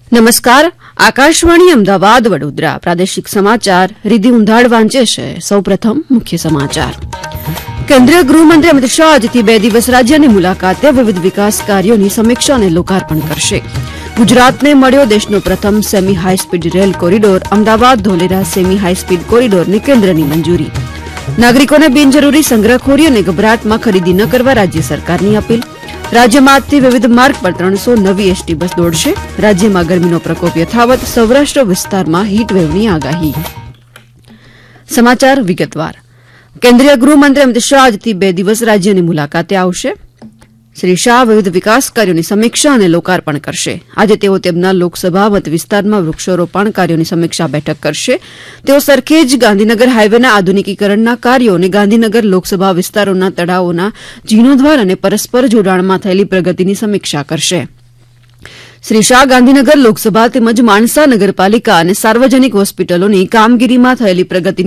નમસ્કાર, આકાશવાણી અમદાવાદ વડોદરા પ્રાદેશિક સમાચાર રીધી ઉંધાડ વાંચે છે. સૌપ્રથમ મુખ્ય સમાચાર. કેન્દ્રીય ગૃહમંત્રી અમિત શાહ આજથી 2 દિવસ રાજ્યની મુલાકાતે વિવિધ વિકાસ કાર્યોની સમીક્ષા અને લોકાર્પણ કરશે. ગુજરાતને મળ્યો દેશનો પ્રથમ semi high speed rail corridor. Ahmedabad Dholera semi high speed કોરિડોરને કેન્દ્રની મંજૂરી. નાગરિકોને બિનજરૂરી સંગ્રહખોરી અને ગભરાટમાં ખરીદી ન કરવા રાજ્ય સરકારની અપીલ. રાજ્યમાં આજથી વિવિધ માર્ગ પર 300 નવી એસટી બસ દોડશે. રાજ્યમાં ગરમીનો પ્રકોપ યથાવત. સૌરાષ્ટ્ર વિસ્તારમાં હીટવેવની આગાહી. સમાચાર વિગતવાર. કેન્દ્રીય ગૃહમંત્રી અમિત શાહ આજથી 2 દિવસ રાજ્યની મુલાકાતે આવશે. શ્રી શાહ વિવિધ વિકાસ કાર્યોની સમીક્ષા અને લોકાર્પણ કરશે. આજે તેઓ તેમના લોકસભા મત વિસ્તારમાં વૃક્ષારોપણ કાર્યોની સમીક્ષા બેઠક કરશે. તેઓ સરખેજ ગાંધીનગર હાઈવેના આધુનિકીકરણના કાર્યો અને ગાંધીનગર લોકસભા વિસ્તારોના તળાવોના જીર્ણોદ્ધાર અને પરસ્પર જોડાણમાં થયેલી પ્રગતિની સમીક્ષા કરશે. શ્રી શાહ ગાંધીનગર લોકસભા તેમજ માણસા નગરપાલિકા અને સાર્વજનિક હોસ્પિટલોની કામગીરીમાં થયેલી પ્રગતિની